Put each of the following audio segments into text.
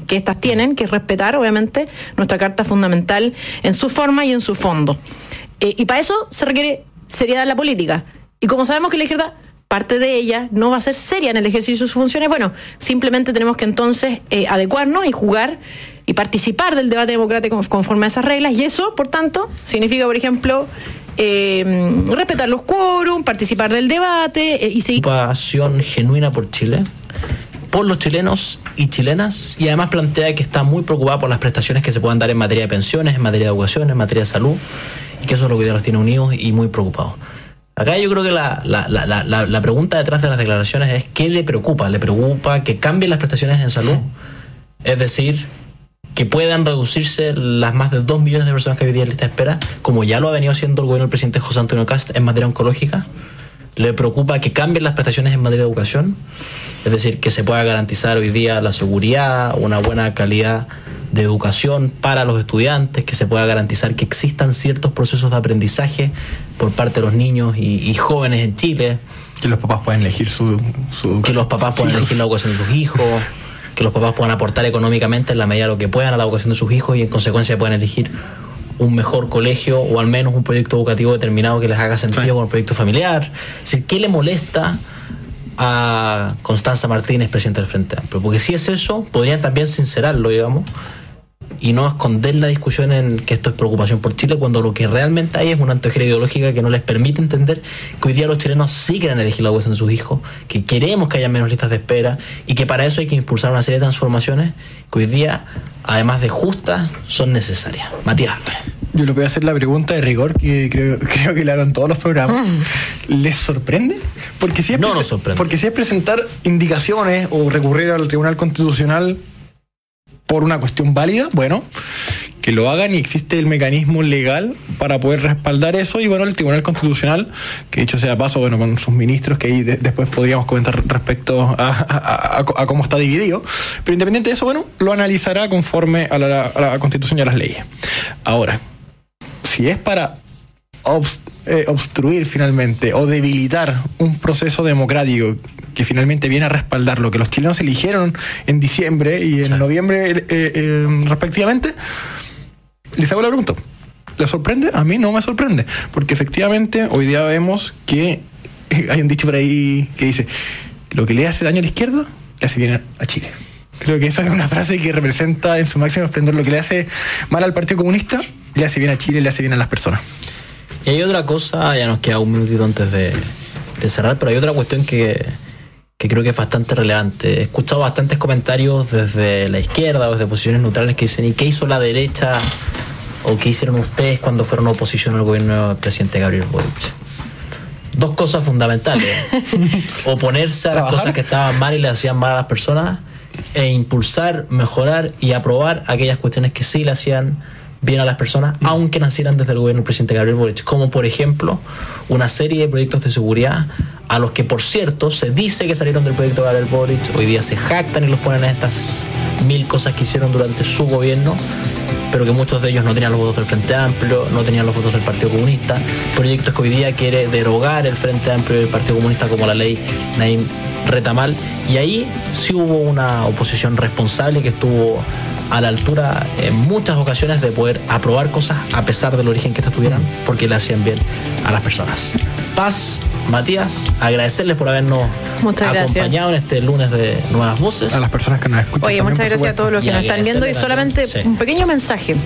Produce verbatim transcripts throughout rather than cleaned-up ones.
que éstas tienen, que es respetar, obviamente, nuestra Carta Fundamental en su forma y en su fondo. Eh, y para eso se requiere seriedad en la política. Y como sabemos que la izquierda, parte de ella, no va a ser seria en el ejercicio de sus funciones, bueno, simplemente tenemos que entonces eh, adecuarnos y jugar y participar del debate democrático conforme a esas reglas, y eso, por tanto, significa, por ejemplo, eh, respetar los quórum, participar del debate eh, y seguir... Pasión genuina por Chile, por los chilenos y chilenas, y además plantea que está muy preocupada por las prestaciones que se puedan dar en materia de pensiones, en materia de educación, en materia de salud, y que eso es lo que los tiene unidos y muy preocupados. Acá yo creo que la, la, la, la, la pregunta detrás de las declaraciones es ¿qué le preocupa? ¿Le preocupa que cambien las prestaciones en salud? Es decir, que puedan reducirse las más de dos millones de personas que hoy día en lista de espera, como ya lo ha venido haciendo el gobierno del presidente José Antonio Kast en materia oncológica. ¿Le preocupa que cambien las prestaciones en materia de educación? Es decir, que se pueda garantizar hoy día la seguridad, una buena calidad de educación para los estudiantes, que se pueda garantizar que existan ciertos procesos de aprendizaje por parte de los niños y, y jóvenes en Chile. Que los papás puedan elegir su... su que los papás puedan sí, elegir la educación de sus hijos, que los papás puedan aportar económicamente en la medida de lo que puedan a la educación de sus hijos y en consecuencia puedan elegir un mejor colegio o al menos un proyecto educativo determinado que les haga sentido sí. con el proyecto familiar. Es decir, ¿qué le molesta a Constanza Martínez, presidenta del Frente Amplio? Porque si es eso, podrían también sincerarlo, digamos, y no esconder la discusión en que esto es preocupación por Chile, cuando lo que realmente hay es una antojera ideológica que no les permite entender que hoy día los chilenos sí quieren elegir la educación de sus hijos, que queremos que haya menos listas de espera y que para eso hay que impulsar una serie de transformaciones que hoy día, además de justas, son necesarias. Matías Álvarez. Yo le voy a hacer la pregunta de rigor que creo, creo que le hago en todos los programas. ¿Les sorprende? Porque si es no prese- nos sorprende. Porque si es presentar indicaciones o recurrir al Tribunal Constitucional por una cuestión válida, bueno, que lo hagan y existe el mecanismo legal para poder respaldar eso. Y bueno, el Tribunal Constitucional, que dicho sea paso, bueno, con sus ministros, que ahí de- después podríamos comentar respecto a, a, a, a cómo está dividido, pero independiente de eso, bueno, lo analizará conforme a la, a la Constitución y a las leyes. Ahora, si es para obst- eh, obstruir finalmente o debilitar un proceso democrático que finalmente viene a respaldar lo que los chilenos eligieron en diciembre y en sí. noviembre eh, eh, respectivamente, les hago la pregunta. ¿Les sorprende? A mí no me sorprende, porque efectivamente hoy día vemos que hay un dicho por ahí que dice: lo que le hace daño a la izquierda le hace bien a Chile. Creo que esa es una frase que representa en su máximo esplendor lo que le hace mal al Partido Comunista, le hace bien a Chile, le hace bien a las personas. Y hay otra cosa, ya nos queda un minutito antes de, de cerrar, pero hay otra cuestión que, que creo que es bastante relevante. He escuchado bastantes comentarios desde la izquierda o desde posiciones neutrales que dicen: ¿y qué hizo la derecha o qué hicieron ustedes cuando fueron oposición al gobierno del presidente Gabriel Boric? Dos cosas fundamentales: oponerse a las cosas que estaban mal y le hacían mal a las personas, e impulsar, mejorar y aprobar aquellas cuestiones que sí le hacían bien a las personas, mm. aunque nacieran desde el gobierno del presidente Gabriel Boric, como por ejemplo una serie de proyectos de seguridad a los que, por cierto, se dice que salieron del proyecto de Gabriel Boric, hoy día se jactan y los ponen en estas mil cosas que hicieron durante su gobierno, pero que muchos de ellos no tenían los votos del Frente Amplio, no tenían los votos del Partido Comunista, proyectos que hoy día quiere derogar el Frente Amplio y el Partido Comunista, como la ley Naim Retamal, y ahí sí hubo una oposición responsable que estuvo a la altura en muchas ocasiones de poder aprobar cosas a pesar del origen que estas tuvieran, porque le hacían bien a las personas. Paz, Matías, agradecerles por habernos muchas acompañado gracias. en este lunes de Nuevas Voces. A las personas que nos escuchan. Oye, muchas gracias a todos los que nos están viendo, y solamente sí. un pequeño mensaje.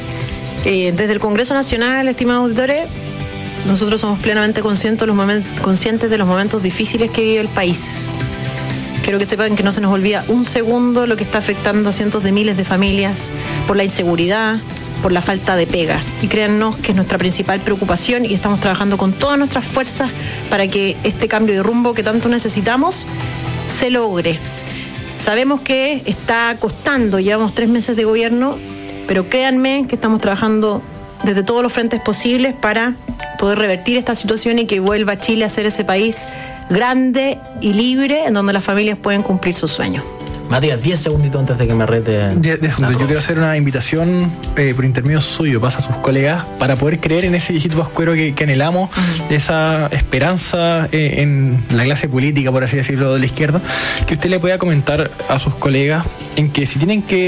Eh, desde el Congreso Nacional, estimados auditores, nosotros somos plenamente conscientes de los momentos, conscientes de los momentos difíciles que vive el país. Quiero que sepan que no se nos olvida un segundo lo que está afectando a cientos de miles de familias por la inseguridad, por la falta de pega. Y créannos que es nuestra principal preocupación, y estamos trabajando con todas nuestras fuerzas para que este cambio de rumbo que tanto necesitamos se logre. Sabemos que está costando, llevamos tres meses de gobierno, pero créanme que estamos trabajando desde todos los frentes posibles para poder revertir esta situación y que vuelva Chile a ser ese país grande y libre en donde las familias pueden cumplir sus sueños. Matías, diez segunditos antes de que me rete. De, de, yo quiero hacer una invitación eh, por intermedio suyo, pasa a sus colegas, para poder creer en ese viejito pascuero que, que anhelamos, uh-huh. esa esperanza eh, en la clase política, por así decirlo, de la izquierda, que usted le pueda comentar a sus colegas en que si tienen que